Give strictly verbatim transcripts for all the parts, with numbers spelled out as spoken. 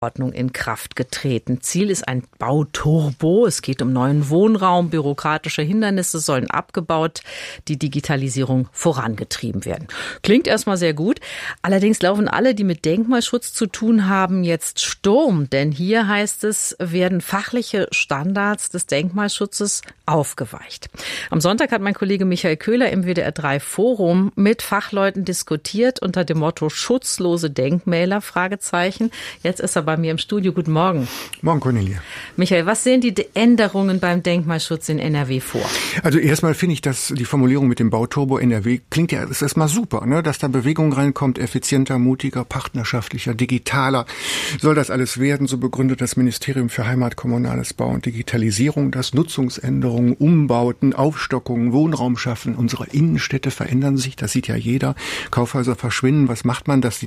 Ordnung in Kraft getreten. Ziel ist ein Bauturbo. Es geht um neuen Wohnraum. Bürokratische Hindernisse sollen abgebaut, die Digitalisierung vorangetrieben werden. Klingt erstmal sehr gut. Allerdings laufen alle, die mit Denkmalschutz zu tun haben, jetzt Sturm. Denn hier heißt es, werden fachliche Standards des Denkmalschutzes aufgeweicht. Am Sonntag hat mein Kollege Michael Köhler im W D R drei Forum mit Fachleuten diskutiert unter dem Motto schutzlose Denkmäler, Fragezeichen. Jetzt ist er bei mir im Studio. Guten Morgen. Morgen, Cornelia. Michael, was sehen die Änderungen beim Denkmalschutz in N R W vor? Also erstmal finde ich, dass die Formulierung mit dem Bauturbo N R W klingt ja, ist erstmal super, ne? Dass da Bewegung reinkommt, effizienter, mutiger, partnerschaftlicher, digitaler. Soll das alles werden, so begründet das Ministerium für Heimat, Kommunales Bau und Digitalisierung, dass Nutzungsänderungen, Umbauten, Aufstockungen, Wohnraum schaffen. Unsere Innenstädte verändern sich, das sieht ja jeder. Kaufhäuser verschwinden. Was macht man, dass die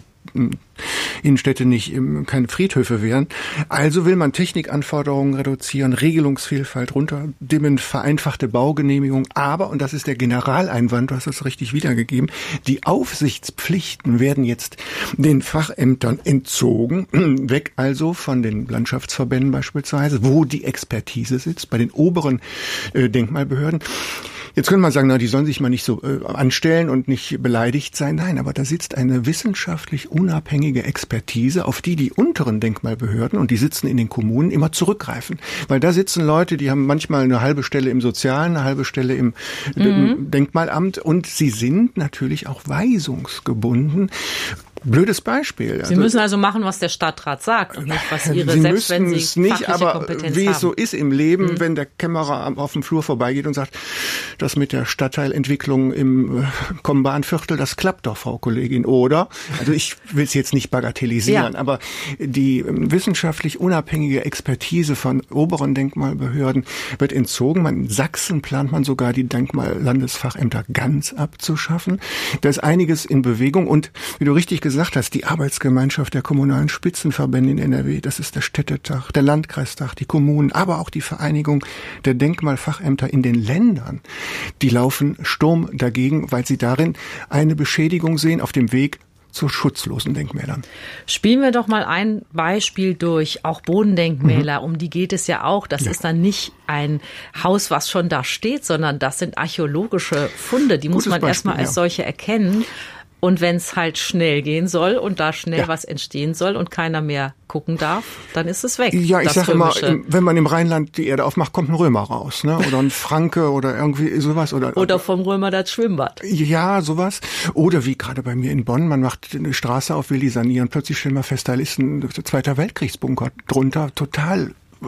Innenstädte nicht keine Friedhöfe wären? Also will man Technikanforderungen reduzieren, Regelungsvielfalt runterdimmen, vereinfachte Baugenehmigung. Aber, und das ist der Generaleinwand, du hast das richtig wiedergegeben, die Aufsichtspflichten werden jetzt den Fachämtern entzogen. Weg also von den Landschaftsverbänden beispielsweise, wo die Expertise sitzt, bei den oberen äh, Denkmalbehörden. Jetzt könnte man sagen, na, die sollen sich mal nicht so äh, anstellen und nicht beleidigt sein. Nein, aber da sitzt eine wissenschaftlich unabhängige Expertise, auf die die unteren Denkmalbehörden, und die sitzen in den Kommunen, immer zurückgreifen. Weil da sitzen Leute, die haben manchmal eine halbe Stelle im Sozialen, eine halbe Stelle im mhm. Denkmalamt, und sie sind natürlich auch weisungsgebunden. Blödes Beispiel. Sie müssen also machen, was der Stadtrat sagt und nicht, was Ihre, Sie selbst wenn Sie es nicht, fachliche aber Kompetenz wie haben. es so ist im Leben, mhm. wenn der Kämmerer auf dem Flur vorbeigeht und sagt, das mit der Stadtteilentwicklung im Kombanviertel, das klappt doch, Frau Kollegin, oder? Also ich will es jetzt nicht bagatellisieren, ja. aber die wissenschaftlich unabhängige Expertise von oberen Denkmalbehörden wird entzogen. In Sachsen plant man sogar, die Denkmallandesfachämter ganz abzuschaffen. Da ist einiges in Bewegung, und wie du richtig gesagt gesagt hast, die Arbeitsgemeinschaft der kommunalen Spitzenverbände in N R W, das ist der Städtetag, der Landkreistag, die Kommunen, aber auch die Vereinigung der Denkmalfachämter in den Ländern, die laufen Sturm dagegen, weil sie darin eine Beschädigung sehen auf dem Weg zu schutzlosen Denkmälern. Spielen wir doch mal ein Beispiel durch, auch Bodendenkmäler, mhm. um die geht es ja auch. Das ja. ist dann nicht ein Haus, was schon da steht, sondern das sind archäologische Funde, die Gutes muss man Beispiel, erstmal als ja. solche erkennen. Und wenn es halt schnell gehen soll und da schnell ja. was entstehen soll und keiner mehr gucken darf, dann ist es weg. Ja, ich sage immer, wenn man im Rheinland die Erde aufmacht, kommt ein Römer raus, ne? Oder ein Franke oder irgendwie sowas. Oder, oder vom Römer das Schwimmbad. Ja, sowas. Oder wie gerade bei mir in Bonn, man macht eine Straße auf, will die sanieren, plötzlich stellen wir fest, da ist ein Zweiter Weltkriegsbunker drunter, total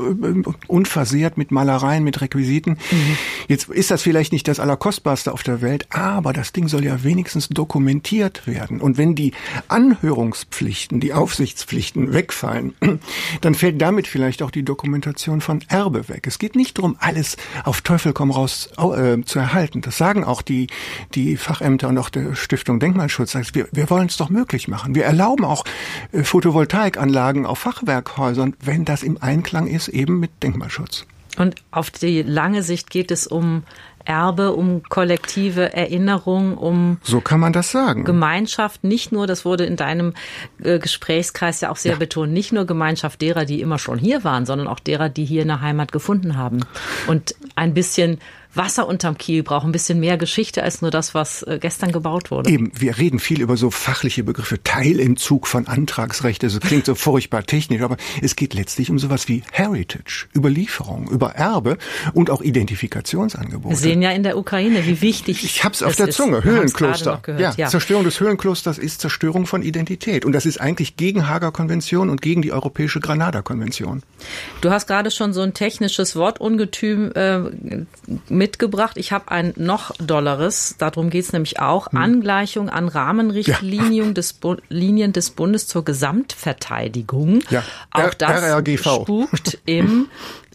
unversehrt mit Malereien, mit Requisiten. Mhm. Jetzt ist das vielleicht nicht das Allerkostbarste auf der Welt, aber das Ding soll ja wenigstens dokumentiert werden. Und wenn die Anhörungspflichten, die Aufsichtspflichten wegfallen, dann fällt damit vielleicht auch die Dokumentation von Erbe weg. Es geht nicht darum, alles auf Teufel komm raus äh, zu erhalten. Das sagen auch die, die Fachämter und auch der Stiftung Denkmalschutz. Wir, wir wollen es doch möglich machen. Wir erlauben auch äh, Photovoltaikanlagen auf Fachwerkhäusern, wenn das im Einklang ist eben mit Denkmalschutz. Und auf die lange Sicht geht es um Erbe, um kollektive Erinnerung, um so kann man das sagen. Gemeinschaft, nicht nur, das wurde in deinem äh, Gesprächskreis ja auch sehr ja. betont, nicht nur Gemeinschaft derer, die immer schon hier waren, sondern auch derer, die hier eine Heimat gefunden haben. Und ein bisschen Wasser unterm Kiel braucht, ein bisschen mehr Geschichte als nur das, was gestern gebaut wurde. Eben, wir reden viel über so fachliche Begriffe, Teilentzug von Antragsrecht, das klingt so furchtbar technisch, aber es geht letztlich um sowas wie Heritage, Überlieferung, über Erbe und auch Identifikationsangebote. Wir sehen ja in der Ukraine, wie wichtig Ich hab's auf der Zunge, ist. Höhlenkloster. Ja, ja, Zerstörung des Höhlenklosters ist Zerstörung von Identität. Und das ist eigentlich gegen Haager Konvention und gegen die Europäische Granada-Konvention. Du hast gerade schon so ein technisches Wortungetüm äh, mit mitgebracht. Ich habe ein noch dolleres, darum geht es nämlich auch, hm. Angleichung an Rahmenrichtlinien ja. des, Bu- Linien des Bundes zur Gesamtverteidigung. Ja. Auch R- das R R G V. spukt im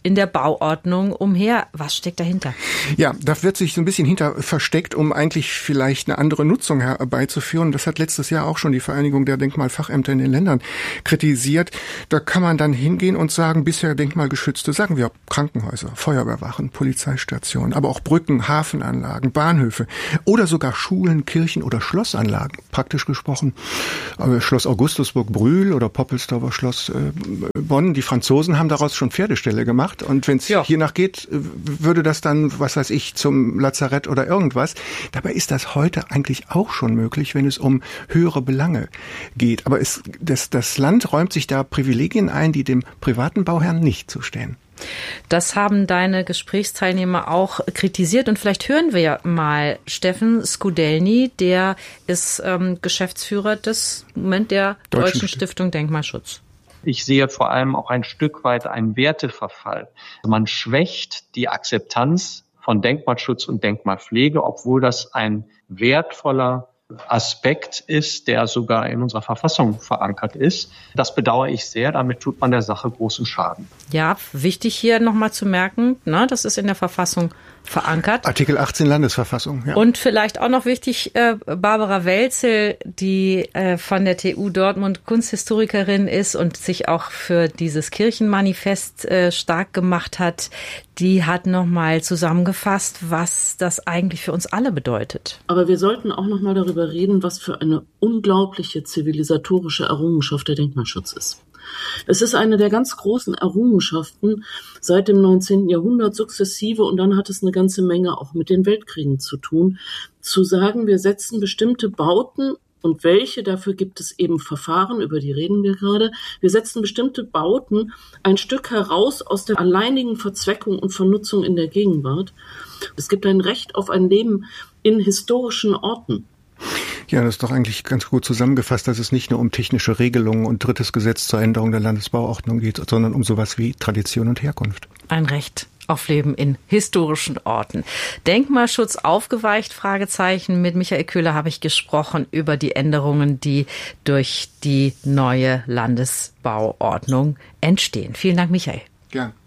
in der Bauordnung umher. Was steckt dahinter? Ja, da wird sich so ein bisschen hinter versteckt, um eigentlich vielleicht eine andere Nutzung herbeizuführen. Das hat letztes Jahr auch schon die Vereinigung der Denkmalfachämter in den Ländern kritisiert. Da kann man dann hingehen und sagen, bisher denkmalgeschützte, sagen wir Krankenhäuser, Feuerwehrwachen, Polizeistationen, aber auch Brücken, Hafenanlagen, Bahnhöfe oder sogar Schulen, Kirchen oder Schlossanlagen. Praktisch gesprochen Schloss Augustusburg Brühl oder Poppelsdorfer Schloss Bonn. Die Franzosen haben daraus schon Pferdeställe gemacht. Und wenn es ja. hier nach geht, würde das dann, was weiß ich, zum Lazarett oder irgendwas. Dabei ist das heute eigentlich auch schon möglich, wenn es um höhere Belange geht. Aber es, das, das Land räumt sich da Privilegien ein, die dem privaten Bauherrn nicht zustehen. Das haben deine Gesprächsteilnehmer auch kritisiert. Und vielleicht hören wir mal Steffen Skudelny, der ist ähm, Geschäftsführer des Moment der Deutschen, Deutschen Stiftung Denkmalschutz. Ich sehe vor allem auch ein Stück weit einen Werteverfall. Man schwächt die Akzeptanz von Denkmalschutz und Denkmalpflege, obwohl das ein wertvoller Aspekt ist, der sogar in unserer Verfassung verankert ist. Das bedauere ich sehr. Damit tut man der Sache großen Schaden. Ja, wichtig hier nochmal zu merken, ne, das ist in der Verfassung verankert. Artikel achtzehn Landesverfassung. Ja. Und vielleicht auch noch wichtig, äh, Barbara Welzel, die äh, von der T U Dortmund Kunsthistorikerin ist und sich auch für dieses Kirchenmanifest äh, stark gemacht hat, die hat nochmal zusammengefasst, was das eigentlich für uns alle bedeutet. Aber wir sollten auch nochmal darüber reden, was für eine unglaubliche zivilisatorische Errungenschaft der Denkmalschutz ist. Es ist eine der ganz großen Errungenschaften seit dem neunzehnten Jahrhundert sukzessive, und dann hat es eine ganze Menge auch mit den Weltkriegen zu tun, zu sagen, wir setzen bestimmte Bauten, und welche, dafür gibt es eben Verfahren, über die reden wir gerade. Wir setzen bestimmte Bauten ein Stück heraus aus der alleinigen Verzweckung und Vernutzung in der Gegenwart. Es gibt ein Recht auf ein Leben in historischen Orten. Ja, das ist doch eigentlich ganz gut zusammengefasst, dass es nicht nur um technische Regelungen und drittes Gesetz zur Änderung der Landesbauordnung geht, sondern um sowas wie Tradition und Herkunft. Ein Recht auf Leben in historischen Orten. Denkmalschutz aufgeweicht, Fragezeichen. Mit Michael Köhler habe ich gesprochen über die Änderungen, die durch die neue Landesbauordnung entstehen. Vielen Dank, Michael. Gern.